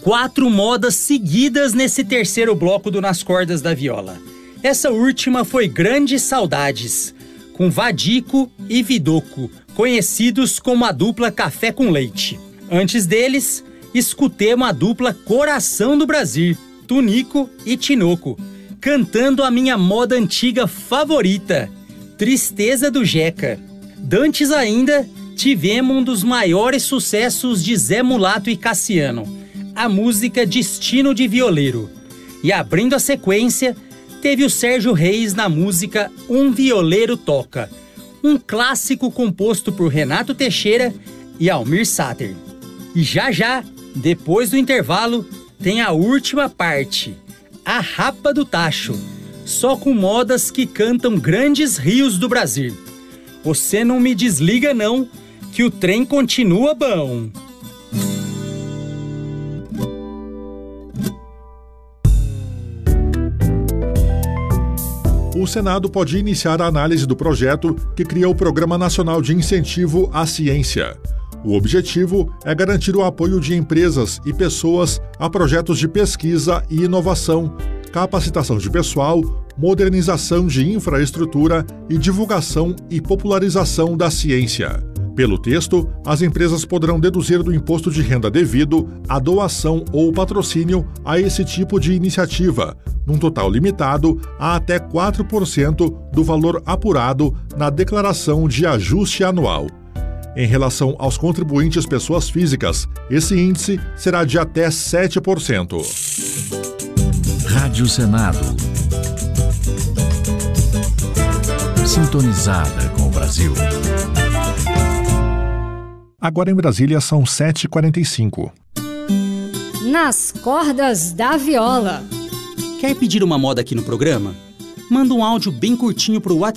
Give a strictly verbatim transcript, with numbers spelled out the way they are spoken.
Quatro modas seguidas nesse terceiro bloco do Nas Cordas da Viola. Essa última foi Grandes Saudades, com Vadico e Vidoco, conhecidos como a dupla Café com Leite. Antes deles, escutemos a dupla Coração do Brasil, Tunico e Tinoco, cantando a minha moda antiga favorita, Tristeza do Jeca. Dantes ainda, tivemos um dos maiores sucessos de Zé Mulato e Cassiano, a música Destino de Violeiro. E abrindo a sequência, teve o Sérgio Reis na música Um Violeiro Toca, um clássico composto por Renato Teixeira e Almir Sater. E já já, depois do intervalo, tem a última parte, a Rapa do Tacho, só com modas que cantam grandes rios do Brasil. Você não me desliga não, que o trem continua bom. O Senado pode iniciar a análise do projeto que cria o Programa Nacional de Incentivo à Ciência. O objetivo é garantir o apoio de empresas e pessoas a projetos de pesquisa e inovação, capacitação de pessoal, modernização de infraestrutura e divulgação e popularização da ciência. Pelo texto, as empresas poderão deduzir do imposto de renda devido a doação ou patrocínio a esse tipo de iniciativa, num total limitado a até quatro por cento do valor apurado na declaração de ajuste anual. Em relação aos contribuintes pessoas físicas, esse índice será de até sete por cento. Rádio Senado. Sintonizada com o Brasil. Agora em Brasília são sete e quarenta e cinco. Nas Cordas da Viola. Quer pedir uma moda aqui no programa? Manda um áudio bem curtinho pro WhatsApp